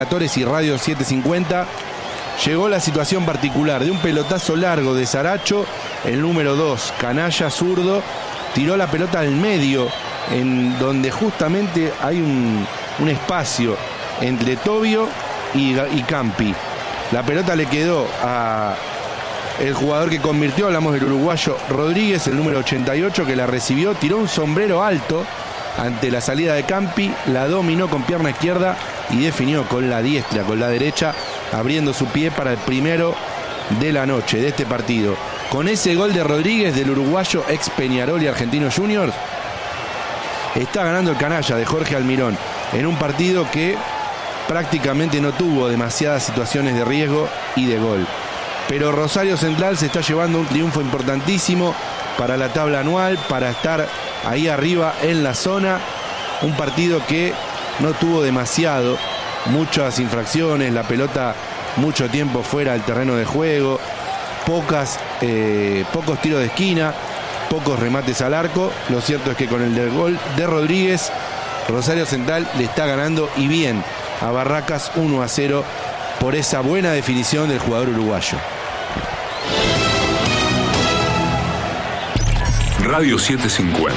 Relatores y Radio 750, llegó la situación particular de un pelotazo largo de Saracho, el número 2, Canalla, zurdo, tiró la pelota al medio, en donde justamente hay un espacio entre Tobio y Campi. La pelota le quedó a el jugador que convirtió, hablamos del uruguayo Rodríguez, el número 88, que la recibió, tiró un sombrero alto ante la salida de Campi, la dominó con pierna izquierda y definió con la diestra, con la derecha, abriendo su pie para el primero de la noche de este partido. Con ese gol de Rodríguez, del uruguayo ex Peñarol y Argentinos Juniors, está ganando el Canalla de Jorge Almirón en un partido que prácticamente no tuvo demasiadas situaciones de riesgo y de gol. Pero Rosario Central se está llevando un triunfo importantísimo para la tabla anual, para estar ahí arriba en la zona. Un partido que no tuvo muchas infracciones, la pelota mucho tiempo fuera del terreno de juego, pocos tiros de esquina, pocos remates al arco. Lo cierto es que con el del gol de Rodríguez, Rosario Central le está ganando y bien a Barracas 1-0 por esa buena definición del jugador uruguayo. Radio 750.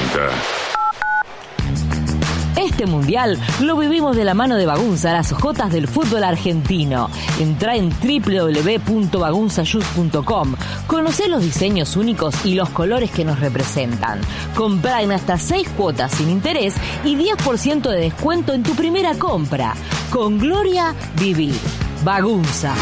Este mundial lo vivimos de la mano de Bagunza, las jotas del fútbol argentino. Entrá en www.bagunzashoes.com. Conocé los diseños únicos y los colores que nos representan. Comprá en hasta 6 cuotas sin interés y 10% de descuento en tu primera compra. Con gloria, vivir. Bagunza.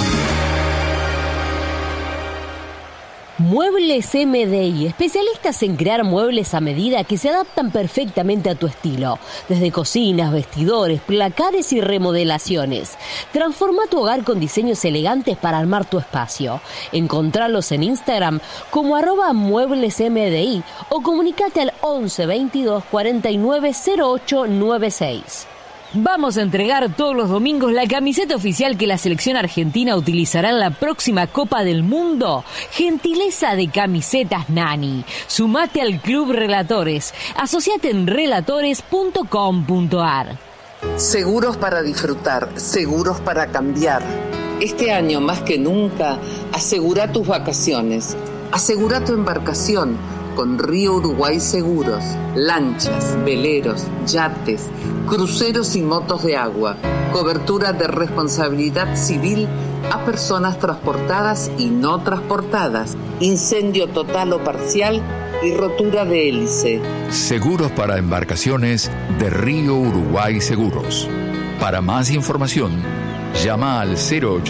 Muebles MDI, especialistas en crear muebles a medida que se adaptan perfectamente a tu estilo. Desde cocinas, vestidores, placares y remodelaciones. Transforma tu hogar con diseños elegantes para armar tu espacio. Encontralos en Instagram como @mueblesmdi o comunicate al 11 22 49 08 96. Vamos a entregar todos los domingos la camiseta oficial que la selección argentina utilizará en la próxima Copa del Mundo. Gentileza de Camisetas Nani. Sumate al Club Relatores. Asociate en relatores.com.ar. Seguros para disfrutar, seguros para cambiar. Este año más que nunca, asegura tus vacaciones. Asegura tu embarcación con Río Uruguay Seguros. Lanchas, veleros, yates, cruceros y motos de agua. Cobertura de responsabilidad civil a personas transportadas y no transportadas. Incendio total o parcial y rotura de hélice. Seguros para embarcaciones de Río Uruguay Seguros. Para más información, llama al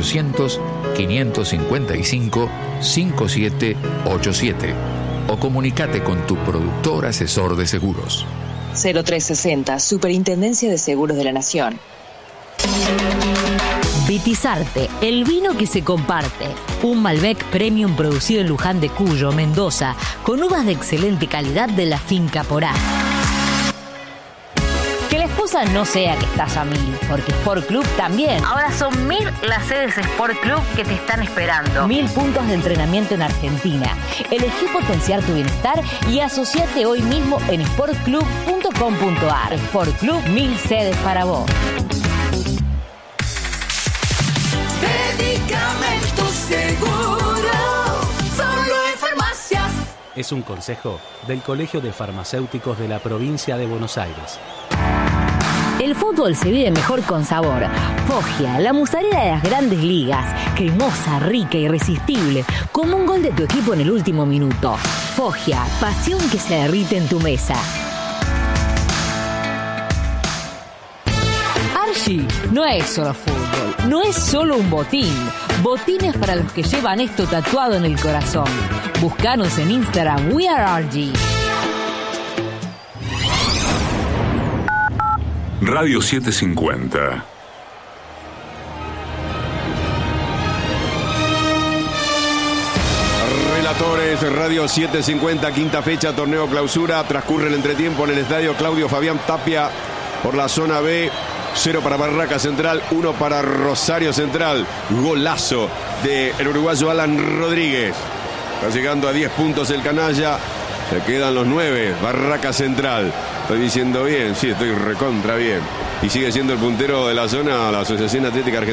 0800-555-5787 o comunícate con tu productor asesor de seguros. 0360, Superintendencia de Seguros de la Nación. Vitizarte, el vino que se comparte. Un Malbec Premium producido en Luján de Cuyo, Mendoza, con uvas de excelente calidad de la finca Porá. Que la excusa no sea que estás a 1000, porque Sport Club también. Ahora son 1000 las sedes Sport Club que te están esperando. 1000 puntos de entrenamiento en Argentina. Elegí potenciar tu bienestar y asociate hoy mismo en sportclub.com.ar. Sport Club, 1000 sedes para vos. Medicamentos Seguro, solo en farmacias. Es un consejo del Colegio de Farmacéuticos de la Provincia de Buenos Aires. El fútbol se vive mejor con sabor. Foggia, la mozzarella de las grandes ligas. Cremosa, rica, irresistible. Como un gol de tu equipo en el último minuto. Foggia, pasión que se derrite en tu mesa. Archie no es solo fútbol, no es solo un botín. Botines para los que llevan esto tatuado en el corazón. Búscanos en Instagram, We Are Archie. Radio 750. Relatores, Radio 750, quinta fecha, torneo clausura. Transcurre el entretiempo en el estadio Claudio Fabián Tapia por la zona B. 0 para Barracas Central, 1 para Rosario Central. Golazo del uruguayo Alan Rodríguez. Está llegando a 10 puntos el canalla. Se quedan los 9, Barracas Central. Estoy diciendo bien, sí, estoy recontra bien. y sigue siendo el puntero de la zona la Asociación Atlética Argentina.